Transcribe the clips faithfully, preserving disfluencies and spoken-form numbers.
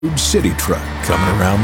Food City truck coming around the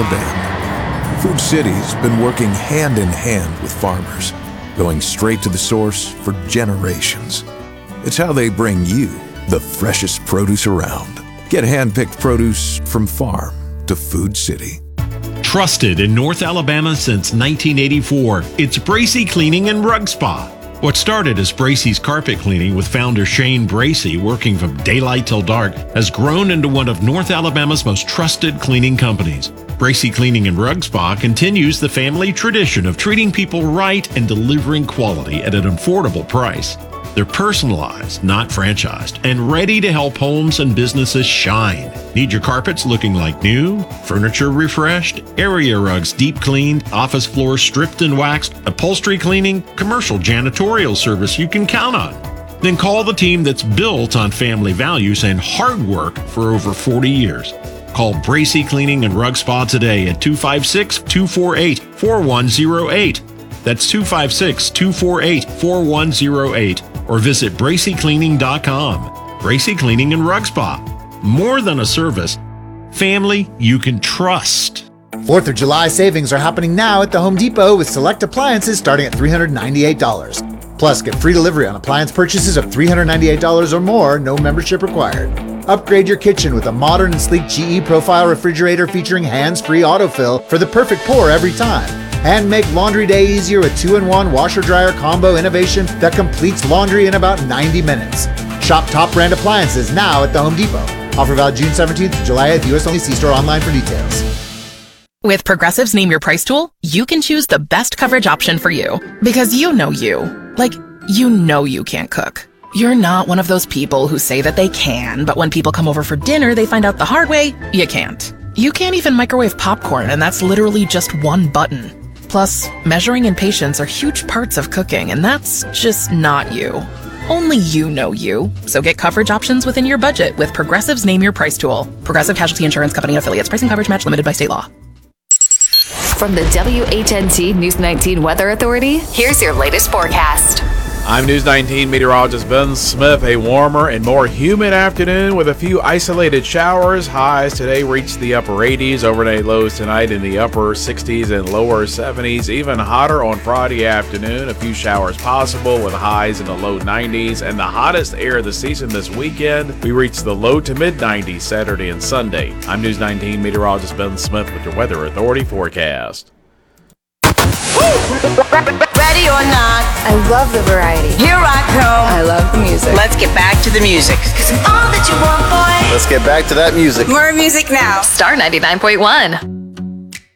bend. Food City's been working hand in hand with farmers, going straight to the source for generations. It's how they bring you the freshest produce around. Get hand-picked produce from farm to Food City. Trusted in North Alabama since nineteen eighty-four, it's Bracy Cleaning and Rug Spa. What started as Bracy's Carpet Cleaning with founder Shane Bracy working from daylight till dark has grown into one of North Alabama's most trusted cleaning companies. Bracy Cleaning and Rug Spa continues the family tradition of treating people right and delivering quality at an affordable price. They're personalized, not franchised, and ready to help homes and businesses shine. Need your carpets looking like new, furniture refreshed, area rugs deep cleaned, office floors stripped and waxed, upholstery cleaning, commercial janitorial service you can count on? Then call the team that's built on family values and hard work for over forty years. Call Bracy Cleaning and Rug Spa today at two five six, two four eight, four one zero eight. That's two five six, two four eight, four one zero eight. Or visit bracy cleaning dot com. Bracy Cleaning and Rug Spa. More than a service, family you can trust. fourth of July savings are happening now at the Home Depot with select appliances starting at three hundred ninety-eight dollars. Plus, get free delivery on appliance purchases of three hundred ninety-eight dollars or more, no membership required. Upgrade your kitchen with a modern and sleek G E Profile refrigerator featuring hands-free autofill for the perfect pour every time. And make laundry day easier with two in one washer-dryer combo innovation that completes laundry in about ninety minutes. Shop top brand appliances now at the Home Depot. Offer valid June seventeenth to July eighth. U S only. See store online for details. With Progressive's Name Your Price tool, you can choose the best coverage option for you. Because you know you. Like, you know you can't cook. You're not one of those people who say that they can, but when people come over for dinner, they find out the hard way, you can't. You can't even microwave popcorn, and that's literally just one button. Plus, measuring and patience are huge parts of cooking, and that's just not you. Only you know you. So get coverage options within your budget with Progressive's Name Your Price tool. Progressive Casualty Insurance Company and affiliates. Pricing coverage match limited by state law. From the W H N T News nineteen Weather Authority, here's your latest forecast. I'm News nineteen meteorologist Ben Smith. A warmer and more humid afternoon with a few isolated showers. Highs today reach the upper eighties. Overnight lows tonight in the upper sixties and lower seventies. Even hotter on Friday afternoon. A few showers possible with highs in the low nineties. And the hottest air of the season this weekend, we reach the low to mid nineties Saturday and Sunday. I'm News nineteen meteorologist Ben Smith with your Weather Authority forecast. Ready or not, I love the variety. Here I come. I love the music. Let's get back to the music. Cause I'm all that you want, boy. Let's get back to that music. More music now. Star ninety-nine point one.